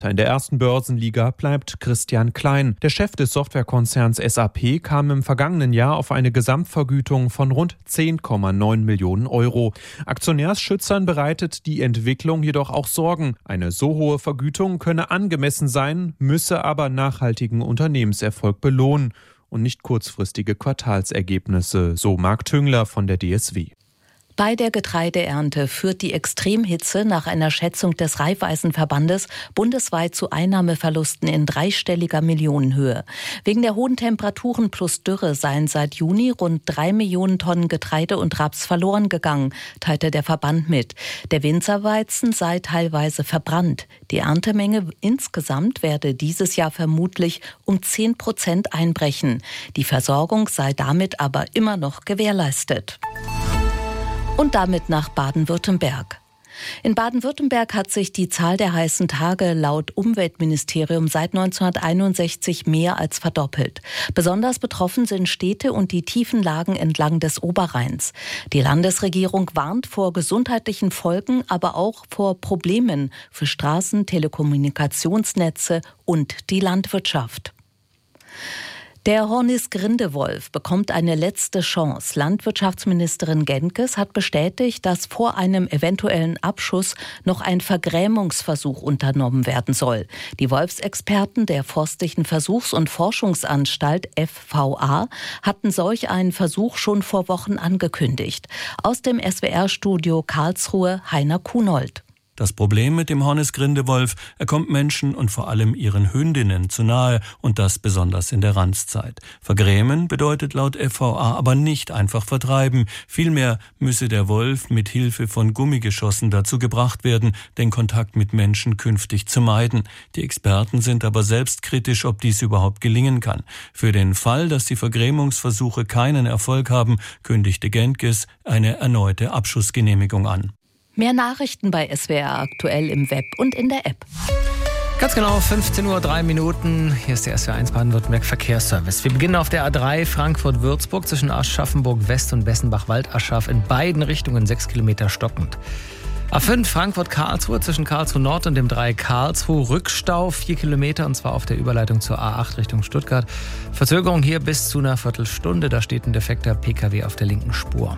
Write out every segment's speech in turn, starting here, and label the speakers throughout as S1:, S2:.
S1: In der ersten Börsenliga bleibt Christian Klein. Der Chef des Softwarekonzerns SAP kam im vergangenen Jahr auf eine Gesamtvergütung von rund 10,9 Millionen Euro. Aktionärsschützern bereitet die Entwicklung jedoch auch Sorgen. Eine so hohe Vergütung könne angemessen sein, müsse aber nachhaltigen Unternehmenserfolg belohnen und nicht kurzfristige Quartalsergebnisse, so Marc Tüngler von der DSW.
S2: Bei der Getreideernte führt die Extremhitze nach einer Schätzung des Raiffeisenverbandes bundesweit zu Einnahmeverlusten in dreistelliger Millionenhöhe. Wegen der hohen Temperaturen plus Dürre seien seit Juni rund 3 Millionen Tonnen Getreide und Raps verloren gegangen, teilte der Verband mit. Der Winzerweizen sei teilweise verbrannt. Die Erntemenge insgesamt werde dieses Jahr vermutlich um 10% einbrechen. Die Versorgung sei damit aber immer noch gewährleistet. Und damit nach Baden-Württemberg. In Baden-Württemberg hat sich die Zahl der heißen Tage laut Umweltministerium seit 1961 mehr als verdoppelt. Besonders betroffen sind Städte und die tiefen Lagen entlang des Oberrheins. Die Landesregierung warnt vor gesundheitlichen Folgen, aber auch vor Problemen für Straßen, Telekommunikationsnetze und die Landwirtschaft. Der Hornis-Grindewolf bekommt eine letzte Chance. Landwirtschaftsministerin Genkes hat bestätigt, dass vor einem eventuellen Abschuss noch ein Vergrämungsversuch unternommen werden soll. Die Wolfsexperten der Forstlichen Versuchs- und Forschungsanstalt FVA hatten solch einen Versuch schon vor Wochen angekündigt. Aus dem SWR-Studio Karlsruhe Heiner Kunold.
S3: Das Problem mit dem Hornis-Grindewolf, er kommt Menschen und vor allem ihren Hündinnen zu nahe und das besonders in der Ranzzeit. Vergrämen bedeutet laut FVA aber nicht einfach vertreiben. Vielmehr müsse der Wolf mit Hilfe von Gummigeschossen dazu gebracht werden, den Kontakt mit Menschen künftig zu meiden. Die Experten sind aber selbstkritisch, ob dies überhaupt gelingen kann. Für den Fall, dass die Vergrämungsversuche keinen Erfolg haben, kündigte Genkes eine erneute Abschussgenehmigung an.
S2: Mehr Nachrichten bei SWR aktuell im Web und in der App.
S4: Ganz genau, 15:03 Uhr. Hier ist der SWR1 Baden-Württemberg Verkehrsservice. Wir beginnen auf der A3 Frankfurt-Würzburg zwischen Aschaffenburg-West und Bessenbach-Waldaschaf in beiden Richtungen 6 Kilometer stockend. A5 Frankfurt-Karlsruhe zwischen Karlsruhe Nord und dem 3 Karlsruhe Rückstau 4 Kilometer und zwar auf der Überleitung zur A8 Richtung Stuttgart. Verzögerung hier bis zu einer Viertelstunde, da steht ein defekter PKW auf der linken Spur.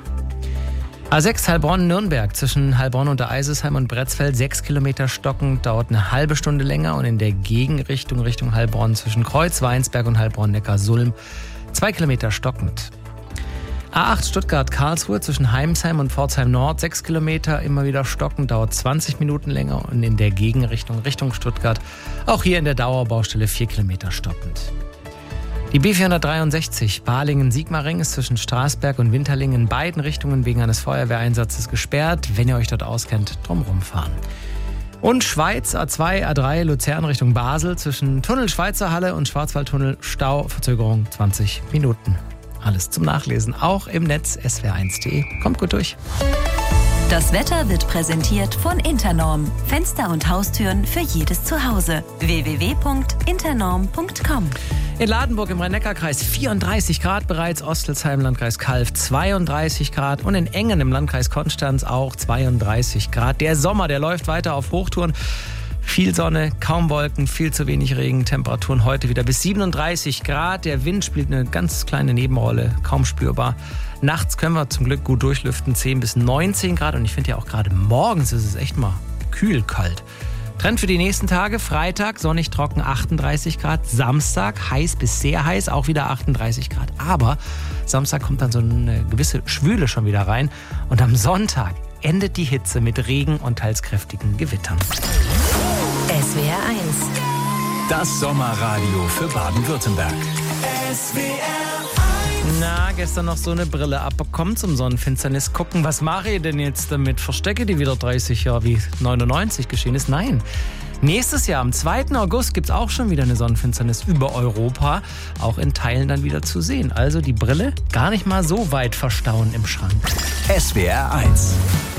S4: A6 Heilbronn-Nürnberg zwischen Heilbronn unter Eisesheim und Bretzfeld 6 Kilometer stockend, dauert eine halbe Stunde länger und in der Gegenrichtung Richtung Heilbronn zwischen Kreuz-Weinsberg und Heilbronn-Neckar-Sulm 2 Kilometer stockend. A8 Stuttgart-Karlsruhe zwischen Heimsheim und Pforzheim Nord 6 Kilometer, immer wieder stockend, dauert 20 Minuten länger und in der Gegenrichtung Richtung Stuttgart auch hier in der Dauerbaustelle 4 Kilometer stockend. Die B463 Balingen-Sigmaringen ist zwischen Straßberg und Winterlingen in beiden Richtungen wegen eines Feuerwehreinsatzes gesperrt. Wenn ihr euch dort auskennt, drumherum fahren. Und Schweiz, A2, A3, Luzern Richtung Basel zwischen Tunnel Schweizer Halle und Schwarzwaldtunnel Stau, Verzögerung 20 Minuten. Alles zum Nachlesen, auch im Netz swr1.de. Kommt gut durch.
S5: Das Wetter wird präsentiert von Internorm. Fenster und Haustüren für jedes Zuhause. www.internorm.com.
S4: In Ladenburg im Rhein-Neckar-Kreis 34 Grad bereits, Ostelsheim, Landkreis Calw 32 Grad und in Engen im Landkreis Konstanz auch 32 Grad. Der Sommer, der läuft weiter auf Hochtouren. Viel Sonne, kaum Wolken, viel zu wenig Regen, Temperaturen heute wieder bis 37 Grad. Der Wind spielt eine ganz kleine Nebenrolle, kaum spürbar. Nachts können wir zum Glück gut durchlüften, 10 bis 19 Grad. Und ich finde ja auch gerade morgens ist es echt mal kühl kalt. Trend für die nächsten Tage: Freitag sonnig trocken 38 Grad, Samstag heiß bis sehr heiß, auch wieder 38 Grad. Aber Samstag kommt dann so eine gewisse Schwüle schon wieder rein. Und am Sonntag endet die Hitze mit Regen und teils kräftigen Gewittern.
S5: SWR 1.
S6: Das Sommerradio für Baden-Württemberg.
S4: Na, gestern noch so eine Brille abbekommen zum Sonnenfinsternis gucken. Was mache ich denn jetzt damit? Verstecke die wieder 30 Jahre, wie 99 geschehen ist? Nein. Nächstes Jahr, am 2. August, gibt es auch schon wieder eine Sonnenfinsternis über Europa. Auch in Teilen dann wieder zu sehen. Also die Brille gar nicht mal so weit verstauen im Schrank.
S6: SWR 1.